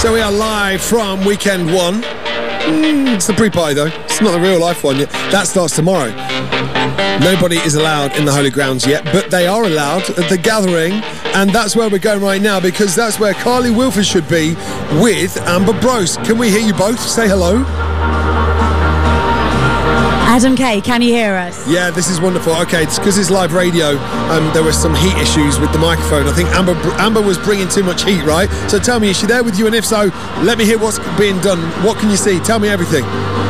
So we are live from Weekend 1. It's the pre-party though. It's not the real life one yet. That starts tomorrow. Nobody is allowed in the Holy Grounds yet, but they are allowed at the Gathering, and that's where we're going right now, because that's where Carly Wilford should be with Amber Brose. Can we hear you both? Say hello. Adam Kay, can you hear us? Yeah, this is wonderful. Okay, it's because it's live radio. There were some heat issues with the microphone. I think Amber was bringing too much heat, right? So tell me, is she there with you? And if so, let me hear what's being done. What can you see? Tell me everything.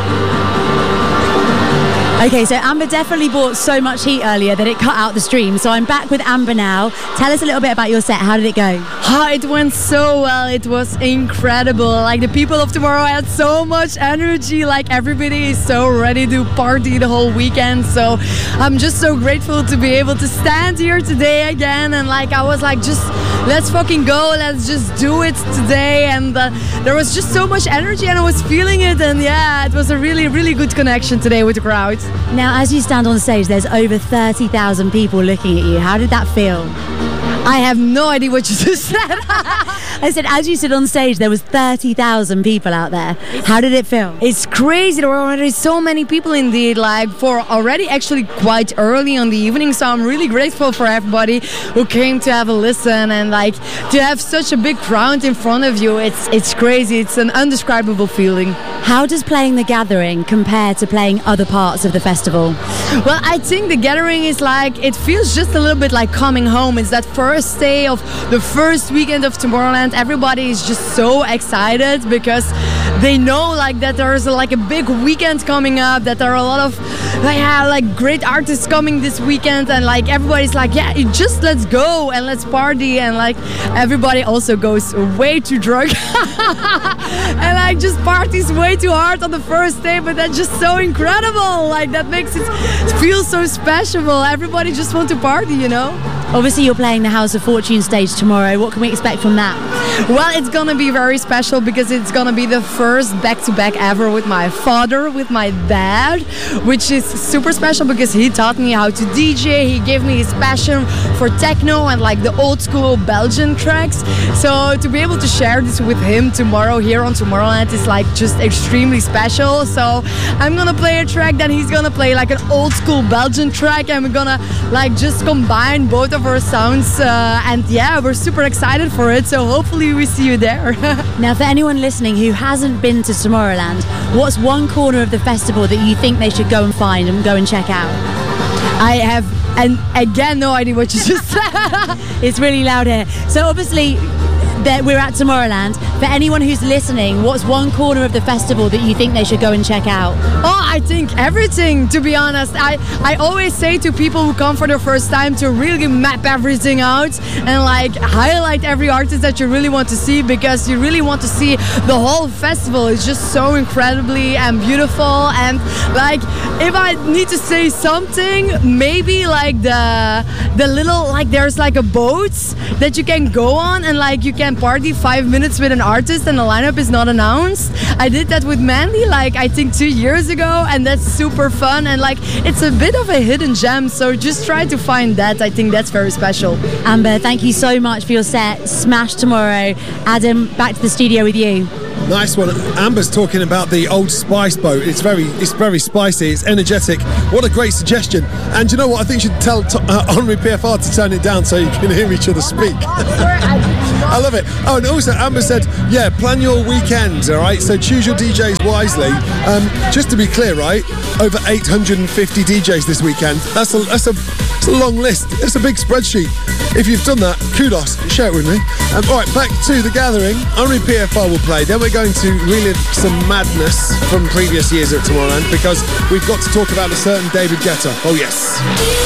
Okay, so Amber definitely brought so much heat earlier that it cut out the stream. So I'm back with Amber now. Tell us a little bit about your set. How did it go? It went so well. It was incredible. Like, the people of tomorrow had so much energy. Like, everybody is so ready to party the whole weekend. So I'm just so grateful to be able to stand here today again. And like, I was like, just let's fucking go. Let's just do it today. And there was just so much energy and I was feeling it. And yeah, it was a really, really good connection today with the crowd. Now, as you stand on stage, there's over 30,000 people looking at you. How did that feel? I have no idea what you just said. I said, as you stood on stage, there was 30,000 people out there. How did it feel? It's crazy. There were already so many people indeed, like for already actually quite early on the evening. So I'm really grateful for everybody who came to have a listen, and like to have such a big crowd in front of you. It's crazy. It's an indescribable feeling. How does playing the Gathering compare to playing other parts of the festival? Well, I think the Gathering is like, it feels just a little bit like coming home. It's that first day of the first weekend of Tomorrowland. Everybody is just so excited because they know like that there's like a big weekend coming up, that there are a lot of like great artists coming this weekend, and like everybody's like, yeah, just let's go and let's party, and like everybody also goes way too drunk and like just parties way too hard on the first day, but that's just so incredible. Like, that makes it feel so special. Everybody just wants to party, you know. Obviously, you're playing the House of Fortune stage tomorrow. What can we expect from that? Well, it's gonna be very special because it's gonna be the first back-to-back ever with my father, with my dad, which is super special because he taught me how to DJ. He gave me his passion for techno and like the old school Belgian tracks. So to be able to share this with him tomorrow here on Tomorrowland is like just extremely special. So I'm gonna play a track, then he's gonna play like an old school Belgian track, and we're gonna like just combine both of our sounds, and yeah, we're super excited for it. So hopefully we see you there. Now, for anyone listening who hasn't been to Tomorrowland, what's one corner of the festival that you think they should go and find and go and check out? I have, and again, no idea what you just said. It's really loud here. So obviously we're at Tomorrowland. For anyone who's listening, what's one corner of the festival that you think they should go and check out? Oh, I think everything, to be honest. I always say to people who come for the first time to really map everything out and like highlight every artist that you really want to see, because you really want to see the whole festival. It's just so incredibly and beautiful. And like, if I need to say something, maybe like the little, like there's like a boat that you can go on and like you can party 5 minutes with an artist and the lineup is not announced. I did that with Mandy like I think 2 years ago, and that's super fun, and like it's a bit of a hidden gem, so just try to find that. I think that's very special. Amber, thank you so much for your set. Smash tomorrow. Adam, back to the studio with you. Nice one. Amber's talking about the Old Spice boat. It's very spicy. It's energetic. What a great suggestion. And you know what? I think you should tell Honorary PFR to turn it down so you can hear each other speak. I love it. Oh, and also Amber said, yeah, plan your weekends, all right? So choose your DJs wisely. Just to be clear, right? Over 850 DJs this weekend. That's a long list. It's a big spreadsheet. If you've done that, kudos. Share it with me. All right, back to the Gathering. Only PFR will play. Then we're going to relive some madness from previous years at Tomorrowland, because we've got to talk about a certain David Guetta. Oh, yes.